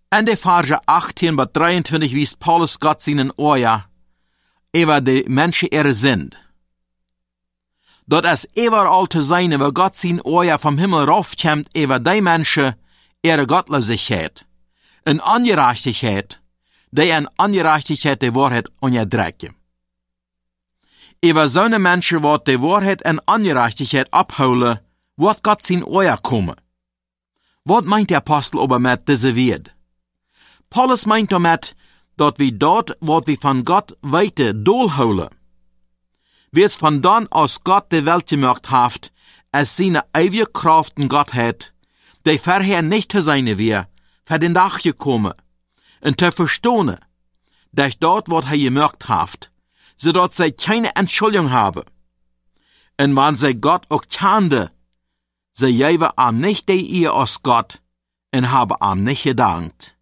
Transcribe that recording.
En de Verse 18 bis 23 wies Paulus Gott seinen Oja über die Menschen ihre sind. Dort es überall zu sein, wo Gott sein Oja vom Himmel raufkommt über die Menschen ihre Gottlosigkeit, en Ungerechtigkeit, die an Ungerechtigkeit die Wahrheit unterdrücken. Über so eine Menschen wird die Wahrheit en Ungerechtigkeit abholen, wird Gott sein Oja kommen. Was meint der Apostel aber mit diese Wort? Paulus meint damit, dass wir dort, wo wir von Gott weiter durchholen. Wie es von dann aus Gott die Welt gemacht hat, es seine ewige Kraft in Gottheit, die vorher nicht zu sein wir, für den Tag gekommen, und zu verstehen, dass dort, was er gemacht hat, sodass sie keine Entschuldigung haben. Und wenn sie Gott auch kannte, sie geben ihm nicht die Ehe aus Gott und haben ihm nicht gedankt.